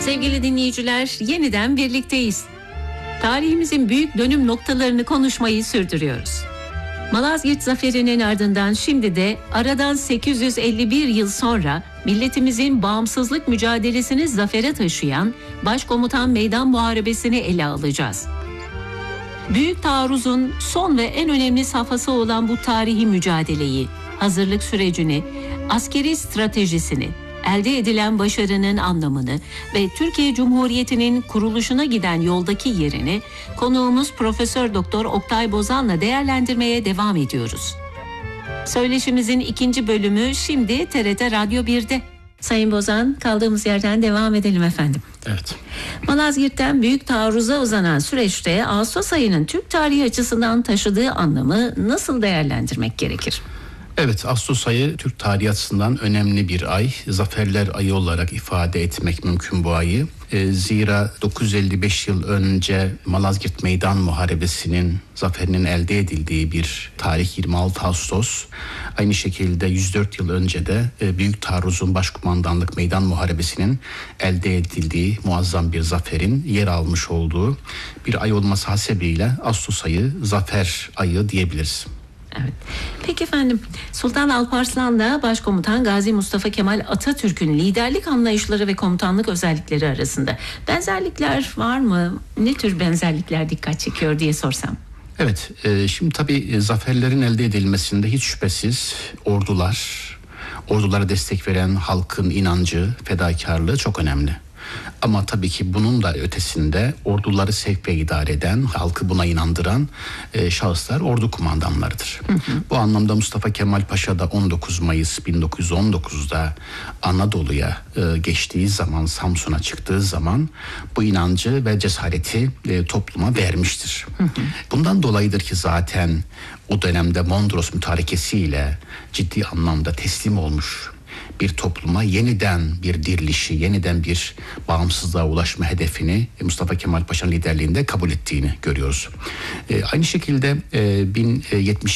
Sevgili dinleyiciler, yeniden birlikteyiz. Tarihimizin büyük dönüm noktalarını konuşmayı sürdürüyoruz. Malazgirt Zaferi'nin ardından şimdi de aradan 851 yıl sonra milletimizin bağımsızlık mücadelesini zafere taşıyan Başkomutan Meydan Muharebesi'ni ele alacağız. Büyük taarruzun son ve en önemli safhası olan bu tarihi mücadeleyi, hazırlık sürecini, askeri stratejisini, elde edilen başarının anlamını ve Türkiye Cumhuriyeti'nin kuruluşuna giden yoldaki yerini konuğumuz Profesör Doktor Oktay Bozan'la değerlendirmeye devam ediyoruz. Söyleşimizin ikinci bölümü şimdi TRT Radyo 1'de. Sayın Bozan, kaldığımız yerden devam edelim efendim. Evet. Malazgirt'ten büyük taarruza uzanan süreçte Ağustos ayının Türk tarihi açısından taşıdığı anlamı nasıl değerlendirmek gerekir? Evet, Ağustos ayı Türk tarihi açısından önemli bir ay. Zaferler ayı olarak ifade etmek mümkün bu ayı. Zira 955 yıl önce Malazgirt Meydan Muharebesi'nin zaferinin elde edildiği bir tarih 26 Ağustos. Aynı şekilde 104 yıl önce de Büyük Taarruz'un Başkumandanlık Meydan Muharebesi'nin elde edildiği muazzam bir zaferin yer almış olduğu bir ay olması hasebiyle Ağustos ayı zafer ayı diyebiliriz. Evet. Peki efendim, Sultan Alparslan'la Başkomutan Gazi Mustafa Kemal Atatürk'ün liderlik anlayışları ve komutanlık özellikleri arasında benzerlikler var mı? Ne tür benzerlikler dikkat çekiyor diye sorsam? Evet, şimdi tabii zaferlerin elde edilmesinde hiç şüphesiz ordulara destek veren halkın inancı, fedakarlığı çok önemli. Ama tabii ki bunun da ötesinde orduları sevk ve idare eden, halkı buna inandıran şahıslar ordu kumandanlarıdır. Bu anlamda Mustafa Kemal Paşa da 19 Mayıs 1919'da Anadolu'ya geçtiği zaman, Samsun'a çıktığı zaman bu inancı ve cesareti topluma vermiştir. Bundan dolayıdır ki zaten o dönemde Mondros Mütarekesi'yle ciddi anlamda teslim olmuş bir topluma yeniden bir dirilişi, yeniden bir bağımsızlığa ulaşma hedefini Mustafa Kemal Paşa'nın liderliğinde kabul ettiğini görüyoruz. Aynı şekilde 1070